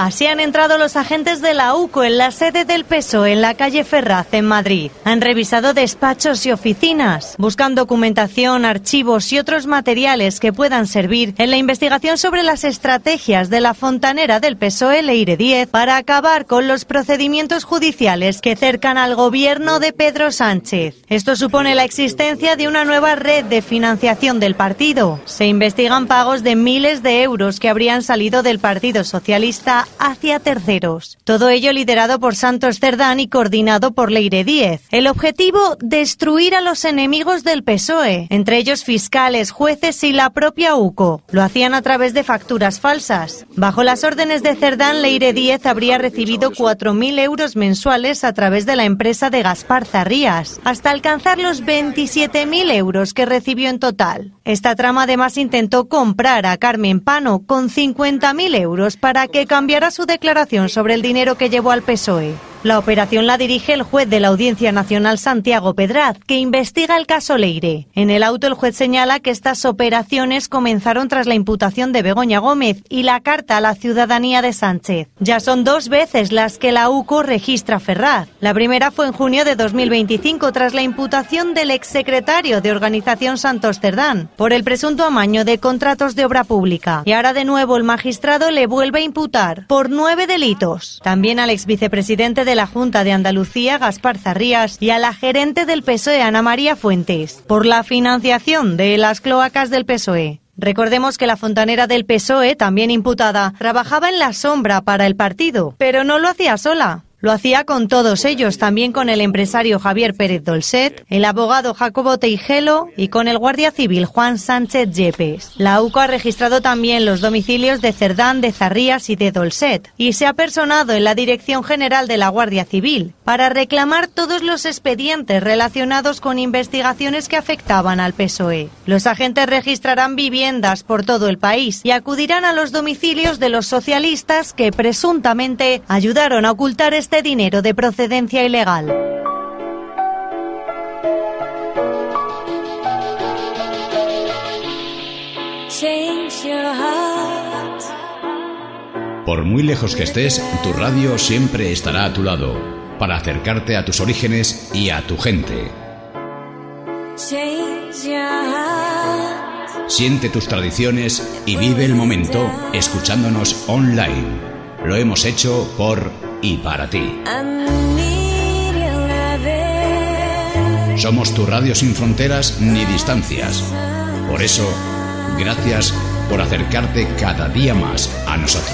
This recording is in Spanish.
Así han entrado los agentes de la UCO en la sede del PSOE en la calle Ferraz, en Madrid. Han revisado despachos y oficinas. Buscan documentación, archivos y otros materiales que puedan servir en la investigación sobre las estrategias de la fontanera del PSOE, Leire Díez, para acabar con los procedimientos judiciales que cercan al gobierno de Pedro Sánchez. Esto supone la existencia de una nueva red de financiación del partido. Se investigan pagos de miles de euros que habrían salido del Partido Socialista hacia terceros. Todo ello liderado por Santos Cerdán y coordinado por Leire Díez. El objetivo, destruir a los enemigos del PSOE, entre ellos fiscales, jueces y la propia UCO. Lo hacían a través de facturas falsas. Bajo las órdenes de Cerdán, Leire Díez habría recibido 4.000 euros mensuales a través de la empresa de Gaspar Zarrías, hasta alcanzar los 27.000 euros que recibió en total. Esta trama además intentó comprar a Carmen Pano con 50.000 euros para que cambiara su declaración sobre el dinero que llevó al PSOE. La operación la dirige el juez de la Audiencia Nacional Santiago Pedraz, que investiga el caso Leire. En el auto el juez señala que estas operaciones comenzaron tras la imputación de Begoña Gómez y la carta a la ciudadanía de Sánchez. Ya son 2 veces las que la UCO registra a Ferraz. La primera fue en junio de 2025 tras la imputación del exsecretario de Organización Santos Cerdán por el presunto amaño de contratos de obra pública. Y ahora de nuevo el magistrado le vuelve a imputar por 9 delitos. También al exvicepresidente de la Junta de Andalucía, Gaspar Zarrías, y a la gerente del PSOE, Ana María Fuentes, por la financiación de las cloacas del PSOE. Recordemos que la fontanera del PSOE, también imputada, trabajaba en la sombra para el partido, pero no lo hacía sola. Lo hacía con todos ellos, también con el empresario Javier Pérez Dolcet, el abogado Jacobo Teijelo y con el guardia civil Juan Sánchez Yepes. La UCO ha registrado también los domicilios de Cerdán, de Zarrías y de Dolcet y se ha personado en la Dirección General de la Guardia Civil para reclamar todos los expedientes relacionados con investigaciones que afectaban al PSOE. Los agentes registrarán viviendas por todo el país y acudirán a los domicilios de los socialistas que presuntamente ayudaron a ocultar este dinero de procedencia ilegal. Por muy lejos que estés, tu radio siempre estará a tu lado, para acercarte a tus orígenes y a tu gente. Siente tus tradiciones y vive el momento escuchándonos online. Lo hemos hecho por y para ti. Somos tu radio sin fronteras ni distancias. Por eso, gracias por acercarte cada día más a nosotros.